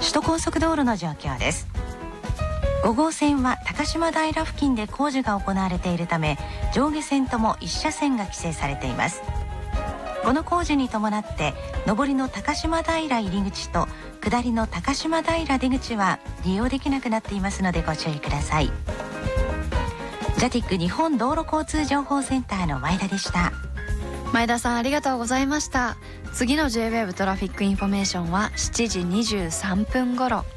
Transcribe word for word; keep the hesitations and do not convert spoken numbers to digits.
首都高速道路の状況です。ご号線は高島平付近で工事が行われているため、上下線ともいち車線が規制されています。この工事に伴って上りの高島平入り口と下りの高島平出口は利用できなくなっていますのでご注意ください。ジャティック日本道路交通情報センターの前田でした。 前田さんありがとうございました。次の ジェイウェーブ トラフィックインフォメーションはしちじにじゅうさんぷん頃。